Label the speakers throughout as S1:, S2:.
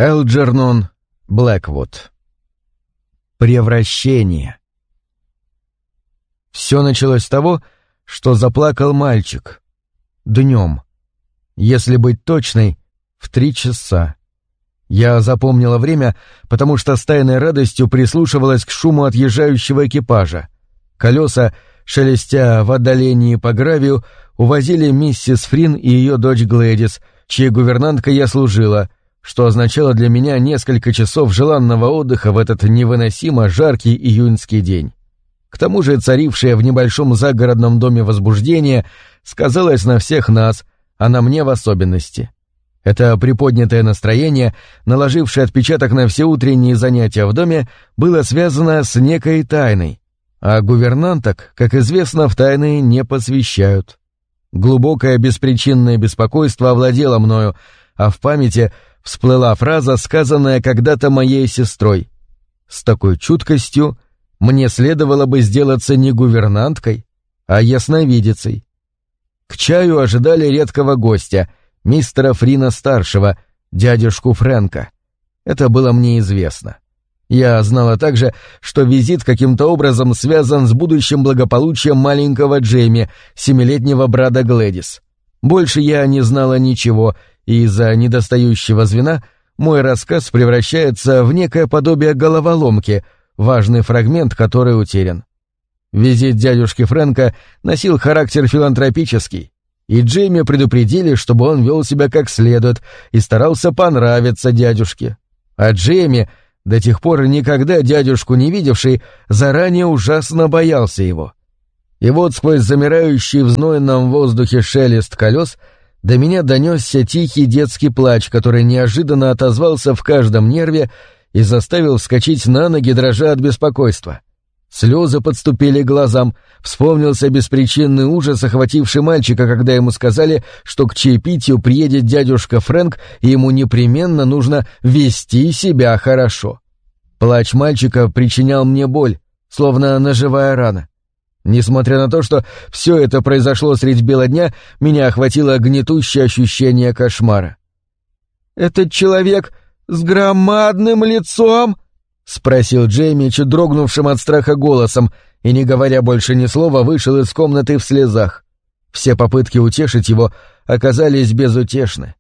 S1: Элджернон Блэквуд. Превращение. Все началось с того, что заплакал мальчик. Днем. Если быть точной, в 3 часа. Я запомнила время, потому что с тайной радостью прислушивалась к шуму отъезжающего экипажа. Колеса, шелестя в отдалении по гравию, увозили миссис Фрин и ее дочь Глэдис, чьей гувернанткой я служила, что означало для меня несколько часов желанного отдыха в этот невыносимо жаркий июньский день. К тому же царившее в небольшом загородном доме возбуждение сказалось на всех нас, а на мне в особенности. Это приподнятое настроение, наложившее отпечаток на все утренние занятия в доме, было связано с некой тайной, а гувернанток, как известно, в тайны не посвящают. Глубокое беспричинное беспокойство овладело мною, а в памяти всплыла фраза, сказанная когда-то моей сестрой. С такой чуткостью мне следовало бы сделаться не гувернанткой, а ясновидицей. К чаю ожидали редкого гостя, мистера Фрина-старшего, дядюшку Фрэнка. Это было мне известно. Я знала также, что визит каким-то образом связан с будущим благополучием маленького Джейми, 7-летнего брата Глэдис. Больше я не знала ничего, и из-за недостающего звена мой рассказ превращается в некое подобие головоломки, важный фрагмент которой утерян. Визит дядюшки Фрэнка носил характер филантропический, и Джейми предупредили, чтобы он вел себя как следует и старался понравиться дядюшке. А Джейми, до тех пор никогда дядюшку не видевший, заранее ужасно боялся его. И вот сквозь замирающий в знойном воздухе шелест колес до меня донесся тихий детский плач, который неожиданно отозвался в каждом нерве и заставил вскочить на ноги, дрожа от беспокойства. Слезы подступили к глазам, вспомнился беспричинный ужас, охвативший мальчика, когда ему сказали, что к чаепитию приедет дядюшка Фрэнк, и ему непременно нужно вести себя хорошо. Плач мальчика причинял мне боль, словно ножевая рана. Несмотря на то, что все это произошло средь бела дня, меня охватило гнетущее ощущение кошмара. «Этот человек с громадным лицом?» — спросил Джейми, чуть дрогнувшим от страха голосом, и, не говоря больше ни слова, вышел из комнаты в слезах. Все попытки утешить его оказались безутешны.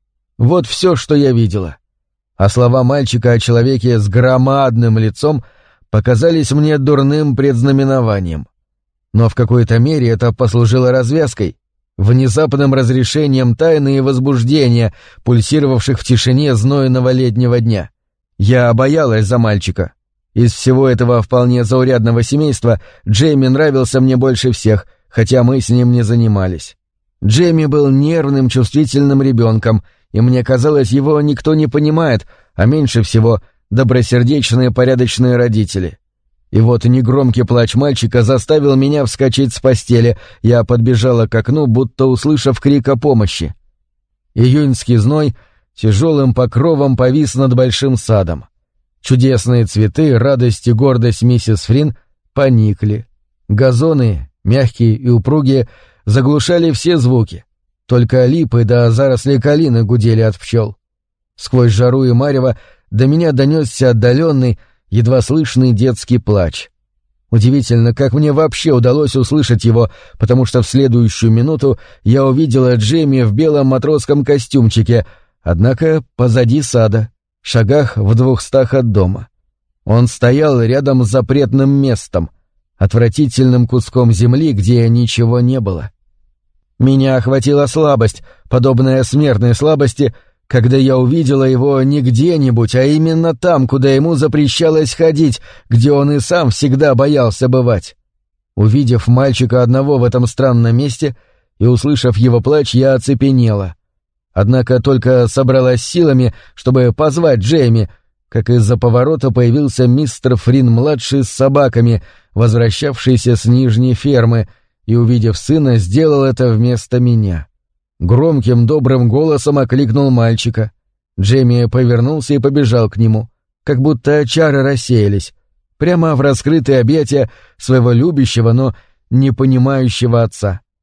S1: Вот все, что я видела. А слова мальчика о человеке с громадным лицом показались мне дурным предзнаменованием. Но в какой-то мере это послужило развязкой, внезапным разрешением тайны и возбуждения, пульсировавших в тишине знойного летнего дня. Я боялась за мальчика. Из всего этого вполне заурядного семейства Джейми нравился мне больше всех, хотя мы с ним не занимались. Джейми был нервным, чувствительным ребенком, и мне казалось, его никто не понимает, а меньше всего добросердечные порядочные родители. И вот негромкий плач мальчика заставил меня вскочить с постели. Я подбежала к окну, будто услышав крик о помощи. Июньский зной тяжелым покровом повис над большим садом. Чудесные цветы, радость и гордость миссис Фрин поникли. Газоны, мягкие и упругие, заглушали все звуки. Только липы да заросли калины гудели от пчел. Сквозь жару и марево до меня донесся отдаленный, едва слышный детский плач. Удивительно, как мне вообще удалось услышать его, потому что в следующую минуту я увидела Джейми в белом матросском костюмчике, однако позади сада, шагах в 200 от дома. Он стоял рядом с запретным местом, отвратительным куском земли, где ничего не было. Меня охватила слабость, подобная смертной слабости, когда я увидела его не где-нибудь, а именно там, куда ему запрещалось ходить, где он и сам всегда боялся бывать. Увидев мальчика одного в этом странном месте и услышав его плач, я оцепенела. Однако только собралась силами, чтобы позвать Джейми, как из-за поворота появился мистер Фрин-младший с собаками, возвращавшийся с нижней фермы, и, увидев сына, сделал это вместо меня. Громким добрым голосом окликнул мальчика. Джейми повернулся и побежал к нему, как будто чары рассеялись, прямо в раскрытые объятия своего любящего, но не понимающего отца.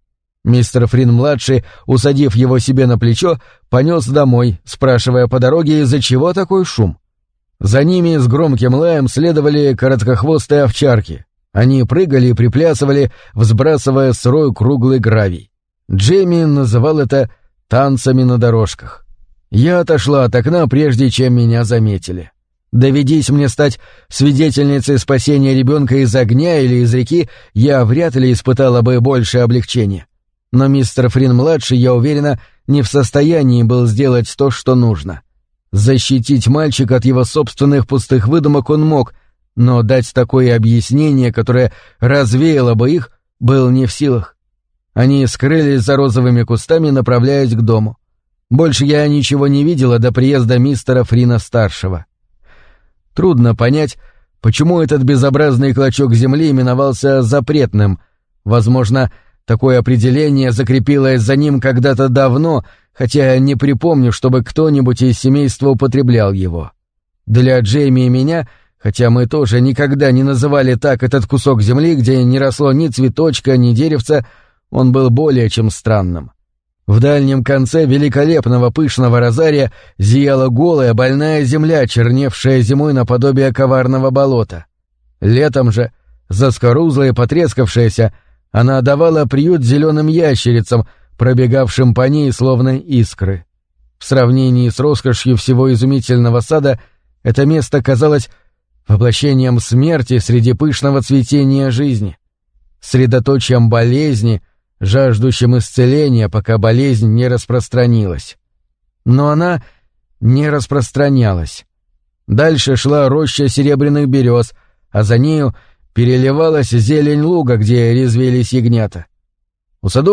S1: Мистер Фрин-младший, усадив его себе на плечо, понес домой, спрашивая по дороге, из-за чего такой шум. За ними с громким лаем следовали короткохвостые овчарки. Они прыгали и приплясывали, взбрасывая сырой круглый гравий. Джейми называл это «танцами на дорожках». Я отошла от окна, прежде чем меня заметили. Доведись мне стать свидетельницей спасения ребенка из огня или из реки, я вряд ли испытала бы большее облегчение. Но мистер Фрин-младший, я уверена, не в состоянии был сделать то, что нужно. Защитить мальчика от его собственных пустых выдумок он мог, но дать такое объяснение, которое развеяло бы их, был не в силах. Они скрылись за розовыми кустами, направляясь к дому. Больше я ничего не видела до приезда мистера Фрина-старшего. Трудно понять, почему этот безобразный клочок земли именовался запретным. Возможно, такое определение закрепилось за ним когда-то давно, хотя я не припомню, чтобы кто-нибудь из семейства употреблял его. Для Джейми и меня, хотя мы тоже никогда не называли так этот кусок земли, где не росло ни цветочка, ни деревца, он был более чем странным. В дальнем конце великолепного пышного розария зияла голая больная земля, черневшая зимой наподобие коварного болота. Летом же, заскорузлая и потрескавшаяся, она давала приют зеленым ящерицам, пробегавшим по ней словно искры. В сравнении с роскошью всего изумительного сада это место казалось воплощением смерти среди пышного цветения жизни, средоточием болезни, жаждущим исцеления, пока болезнь не распространилась. Но она не распространялась. Дальше шла роща серебряных берез, а за нею переливалась зелень луга, где резвились ягнята. У садов